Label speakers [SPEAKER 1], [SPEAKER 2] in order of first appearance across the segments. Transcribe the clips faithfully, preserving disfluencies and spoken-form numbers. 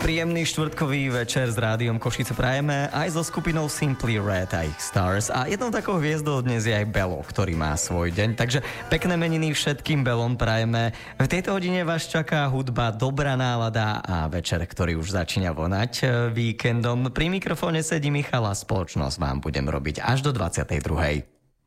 [SPEAKER 1] Príjemný štvrtkový večer s Rádiom Košice prajeme aj so skupinou Simply Red a ich Stars. A jednou takou hviezdou dnes je aj Belo, ktorý má svoj deň. Takže pekné meniny všetkým Belom prajeme. V tejto hodine vás čaká hudba, dobrá nálada a večer, ktorý už začína vonať víkendom. Pri mikrofóne sedí Michal a spoločnosť vám budem robiť až do dvadsiatej druhej.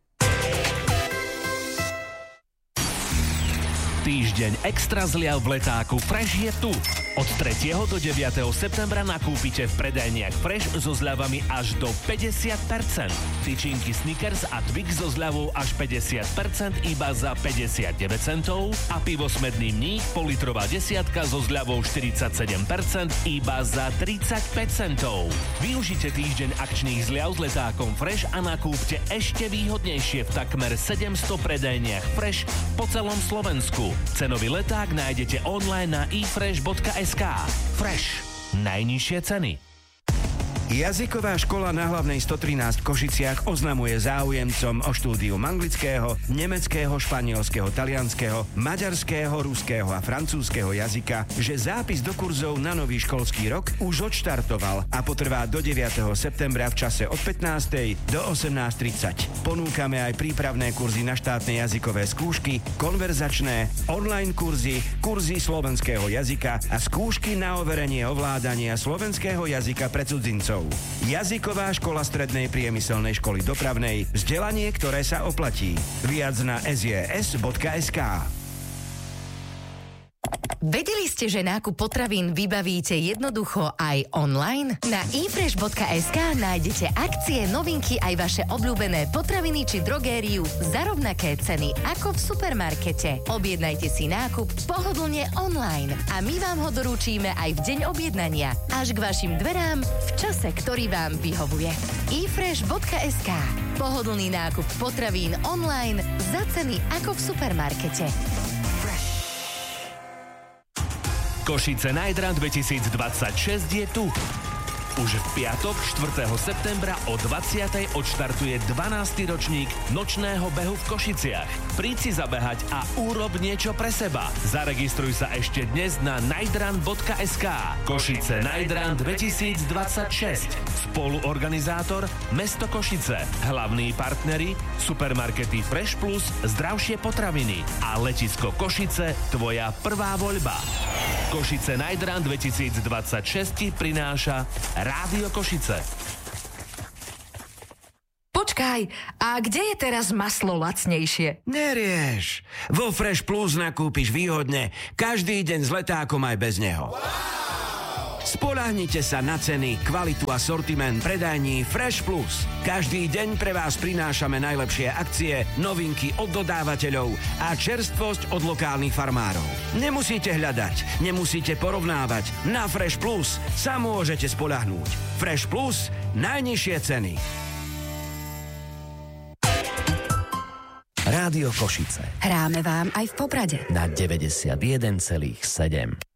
[SPEAKER 2] Týždeň extra zliav v letáku Fresh je tu. Od tretieho do deviateho septembra nakúpite v predajniach Fresh so zľavami až do päťdesiat percent. Tyčinky Snickers a Twix so zľavou až päťdesiat percent iba za päťdesiatdeväť centov a pivo Smedný mních politrová desiatka so zľavou štyridsaťsedem percent iba za tridsaťpäť centov. Využite týždeň akčných zľav s letákom Fresh a nakúpte ešte výhodnejšie v takmer sedemsto predajniach Fresh po celom Slovensku. Cenový leták nájdete online na i fresh bodka es ká. Fresh. Najnižšie ceny.
[SPEAKER 3] Jazyková škola na hlavnej stotrinásť v Košiciach oznamuje záujemcom o štúdium anglického, nemeckého, španielského, talianskeho, maďarského, ruského a francúzskeho jazyka, že zápis do kurzov na nový školský rok už odštartoval a potrvá do deviateho septembra v čase od pätnástej do osemnásť tridsať. Ponúkame aj prípravné kurzy na štátne jazykové skúšky, konverzačné, online kurzy, kurzy slovenského jazyka a skúšky na overenie ovládania slovenského jazyka pre cudzincov. Jazyková škola strednej priemyselnej školy dopravnej. Vzdelanie, ktoré sa oplatí. Viac na es jé es bodka es ká.
[SPEAKER 4] Vedeli ste, že nákup potravín vybavíte jednoducho aj online? Na i fresh bodka es ká nájdete akcie, novinky aj vaše obľúbené potraviny či drogériu za rovnaké ceny ako v supermarkete. Objednajte si nákup pohodlne online a my vám ho doručíme aj v deň objednania až k vašim dverám v čase, ktorý vám vyhovuje. i fresh bodka es ká. Pohodlný nákup potravín online za ceny ako v supermarkete.
[SPEAKER 2] Košice Night Run dvetisícdvadsaťšesť je tu. Už v piatok, štvrtého septembra o dvadsiatej odštartuje dvanásty ročník nočného behu v Košiciach. Príď si zabehať a urob niečo pre seba. Zaregistruj sa ešte dnes na nightrun bodka es ká. Košice Night Run dvetisícdvadsaťšesť. Spoluorganizátor Mesto Košice. Hlavní partneri supermarkety Fresh Plus, zdravšie potraviny a letisko Košice, tvoja prvá voľba. Košice Night Run dvetisícdvadsaťšesť prináša Rádio Košice.
[SPEAKER 5] Počkaj, a kde je teraz maslo lacnejšie?
[SPEAKER 3] Nerieš. Vo Fresh Plus nakúpiš výhodne každý deň s letákom aj bez neho. Spoľahnite sa na ceny, kvalitu a sortiment predajní Fresh Plus. Každý deň pre vás prinášame najlepšie akcie, novinky od dodávateľov a čerstvosť od lokálnych farmárov. Nemusíte hľadať, nemusíte porovnávať. Na Fresh Plus sa môžete spoľahnúť. Fresh Plus, najnižšie ceny.
[SPEAKER 6] Rádio Košice.
[SPEAKER 5] Hráme vám aj v Poprade.
[SPEAKER 6] Na deväťdesiatjeden celá sedem.